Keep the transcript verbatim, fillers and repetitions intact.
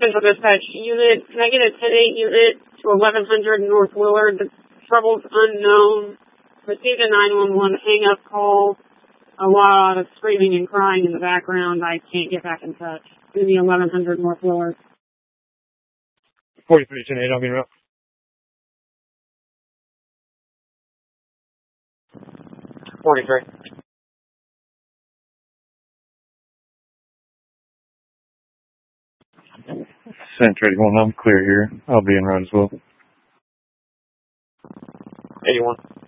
Central Dispatch Unit. Can I get a ten eight unit to eleven hundred North Willard? The trouble's unknown. Received a nine one one hang-up call. A lot of screaming and crying in the background. I can't get back in touch. To the eleven hundred North Willard. forty-three ten eight, I'll be in route. forty-three. Central eighty-one, I'm clear here. I'll be in route as well. eighty-one.